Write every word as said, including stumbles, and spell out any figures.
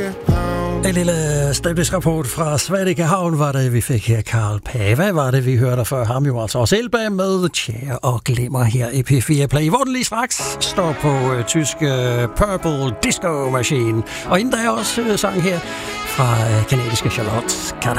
En lille stemningsrapport fra Svanike Havn var det, vi fik her. Carl Pava var det, vi hørte før ham jo altså også Elba med Tjære og Glimmer her i P fire Play, hvor den lige straks står på uh, tyske uh, Purple Disco Machine. Og inden der er også uh, sang her fra uh, kanadiske Charlotte Kata.